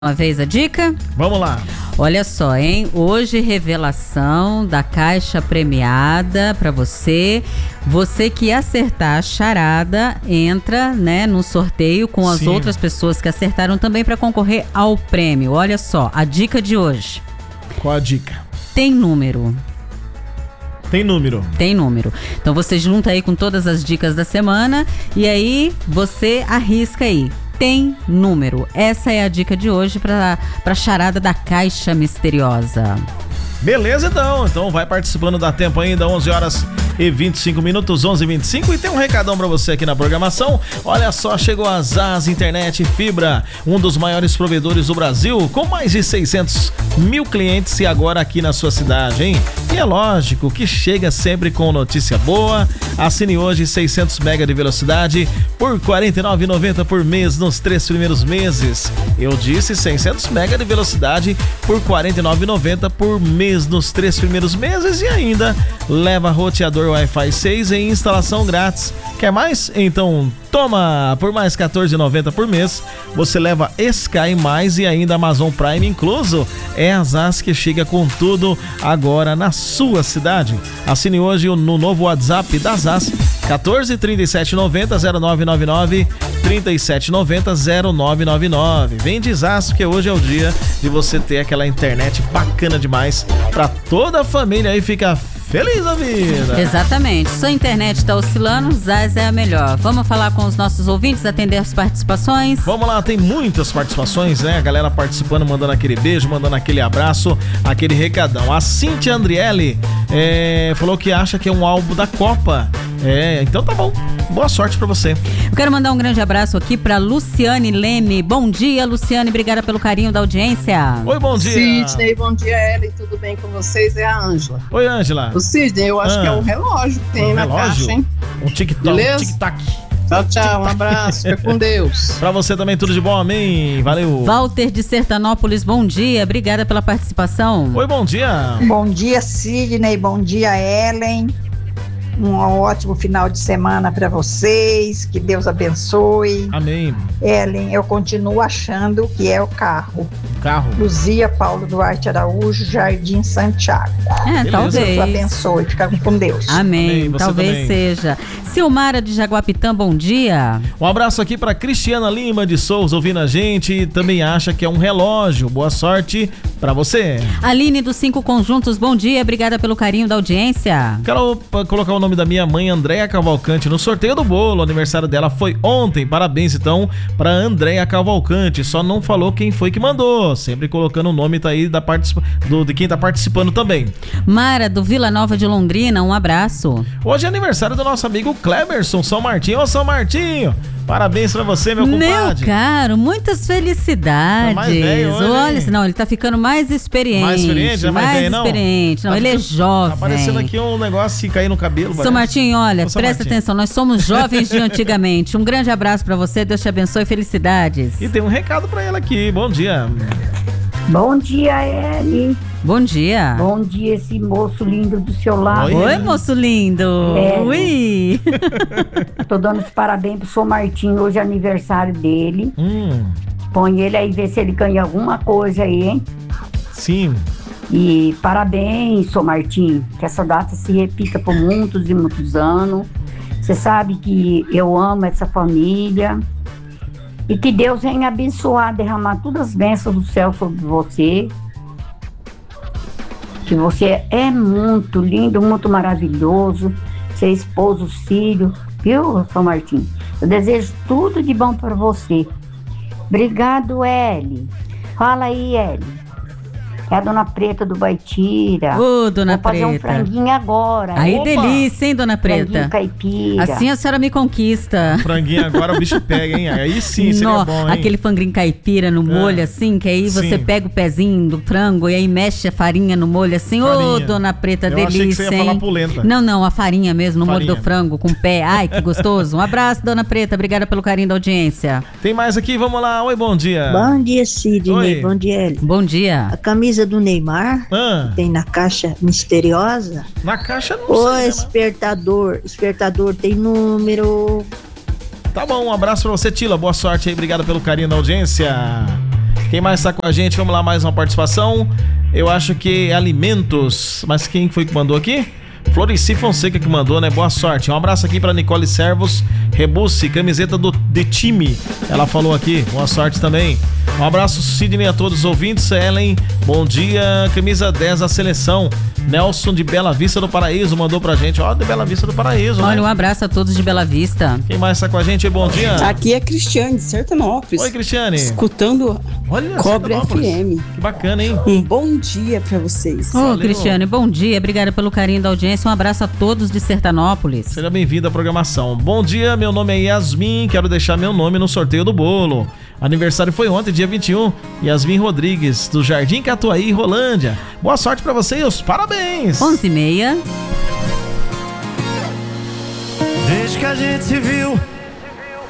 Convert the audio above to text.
Uma vez a dica? Vamos lá. Olha só, hein? Hoje revelação da caixa premiada para você. Você que acertar a charada entra, né, no sorteio com as outras pessoas que acertaram também para concorrer ao prêmio. Olha só, a dica de hoje. Qual a dica? Tem número. Tem número. Tem número. Então você junta aí com todas as dicas da semana e aí você arrisca aí. Tem número. Essa é a dica de hoje para a charada da Caixa Misteriosa. Beleza, então vai participando, dá tempo ainda, 11 horas e 25 minutos, 11h25, e tem um recadão pra você aqui na programação. Olha só, chegou a Zaz Internet Fibra, um dos maiores provedores do Brasil, com mais de 600 mil clientes e agora aqui na sua cidade, hein? E é lógico que chega sempre com notícia boa. Assine hoje 600 mega de velocidade por R$ 49,90 por mês nos 3 primeiros meses. Eu disse 600 mega de velocidade por R$ 49,90 por mês nos 3 primeiros meses e ainda leva roteador Wi-Fi 6 em instalação grátis. Quer mais? Então toma! Por mais R$ 14,90 por mês, você leva Sky mais e ainda Amazon Prime incluso. É a Zaz que chega com tudo agora na sua cidade. Assine hoje no novo WhatsApp da Zaz, 14 37 90 0999 37 90 0999. Vem de Zaz, porque hoje é o dia de você ter aquela internet bacana demais pra toda a família aí ficar feliz da vida. Exatamente. Sua internet está oscilando, Zaz é a melhor. Vamos falar com os nossos ouvintes, atender as participações? Vamos lá, tem muitas participações, né? A galera participando, mandando aquele beijo, mandando aquele abraço, aquele recadão. A Cíntia Andriele falou que acha que é um álbum da Copa. Então tá bom. Boa sorte pra você. Eu quero mandar um grande abraço aqui pra Luciane Leme. Bom dia, Luciane. Obrigada pelo carinho da audiência. Oi, bom dia. Sidney, bom dia, Ellen. Tudo bem com vocês? É a Ângela. Oi, Ângela. O Sidney, eu acho que é um relógio que tem na caixa, hein? Um tic-tac. Beleza? Tic-tac. Tchau, tchau. Um abraço. Fica com Deus. Pra você também, tudo de bom, amém. Valeu. Walter de Sertanópolis, bom dia. Obrigada pela participação. Oi, bom dia. Bom dia, Sidney. Bom dia, Ellen. Um ótimo final de semana para vocês, que Deus abençoe. Amém. Ellen, eu continuo achando que é o carro. Luzia Paulo Duarte Araújo, Jardim Santiago. Talvez. Deus abençoe, fica com Deus. Amém, talvez também. Seja. Silmara de Jaguapitã, bom dia. Um abraço aqui para Cristiana Lima de Souza ouvindo a gente, também acha que é um relógio. Boa sorte para você. Aline dos 5 Conjuntos, bom dia, obrigada pelo carinho da audiência. Quero colocar o nome da minha mãe, Andréia Cavalcante, no sorteio do bolo. O aniversário dela foi ontem. Parabéns então para Andréia Cavalcante. Só não falou quem foi que mandou. Sempre colocando o nome tá aí de quem tá participando também. Mara do Vila Nova de Londrina, um abraço. Hoje é aniversário do nosso amigo Cleberson São Martinho. Ô, São Martinho, parabéns pra você, meu compadre. Meu caro, muitas felicidades. Tá mais velho hoje, olha, não, ele tá ficando mais experiente. Mais experiente? É mais velho, não? Experiente. Não, Tá ele é jovem. Tá aparecendo aqui um negócio que cair no cabelo. São Martinho, olha, presta atenção, nós somos jovens de antigamente. Um grande abraço pra você, Deus te abençoe, felicidades. E tem um recado pra ela aqui, bom dia. Bom dia, Eli. Bom dia. Bom dia, esse moço lindo do seu lado. Oi, moço lindo. Ui. Tô dando os parabéns pro São Martinho, hoje é aniversário dele. Põe ele aí, vê se ele ganha alguma coisa aí, hein? Sim. E parabéns, São Martinho, que essa data se repita por muitos e muitos anos. Você sabe que eu amo essa família. E que Deus venha abençoar, derramar todas as bênçãos do céu sobre você. Que você é muito lindo, muito maravilhoso. Ser esposo, filho, viu, São Martinho? Eu desejo tudo de bom para você. Obrigado, Eli. Fala aí, Eli. É a Dona Preta do Baitira. Ô, Dona Preta. Vou fazer um franguinho agora. Aí, Opa. Delícia, hein, Dona Preta? Franguinho caipira. Assim a senhora me conquista. Franguinho agora o bicho pega, hein? Aí sim, seria bom, hein? Aquele franguinho caipira no molho, assim, que aí você pega o pezinho do frango e aí mexe a farinha no molho, assim. Ô, Dona Preta, delícia, achei que você ia falar polenta. Não, a farinha mesmo, no molho do frango, com pé. Ai, que gostoso. Um abraço, Dona Preta, obrigada pelo carinho da audiência. Tem mais aqui, vamos lá. Oi, bom dia. Bom dia, Sidney. Oi. Bom dia, Eli. Bom dia. A camisa do Neymar tem na caixa misteriosa. Na caixa não O sei. despertador tem número. Tá bom, um abraço pra você, Tila. Boa sorte aí, obrigado pelo carinho da audiência. Quem mais tá com a gente? Vamos lá, mais uma participação. Eu acho que é alimentos. Mas quem foi que mandou aqui? Florici Fonseca que mandou, né? Boa sorte. Um abraço aqui pra Nicole Servos Rebusse, camiseta de time. Ela falou aqui. Boa sorte também. Um abraço, Sidney, a todos os ouvintes. Ellen, bom dia. Camisa 10 da seleção. Nelson de Bela Vista do Paraíso mandou pra gente. Ó, de Bela Vista do Paraíso, Olha, né? um abraço a todos de Bela Vista. Quem mais tá com a gente? Bom dia. Aqui é Cristiane, de Sertanópolis. Oi, Cristiane. Escutando Cobre FM. Que bacana, hein? Um bom dia pra vocês. Ô, Cristiane, bom dia. Obrigada pelo carinho da audiência. Um abraço a todos de Sertanópolis. Seja bem-vindo à programação. Bom dia, meu nome é Yasmin. Quero deixar meu nome no sorteio do bolo. Aniversário foi ontem, dia 21. Yasmin Rodrigues, do Jardim Catuaí, Rolândia. Boa sorte pra você e os parabéns. 11h30. Desde que a gente se viu,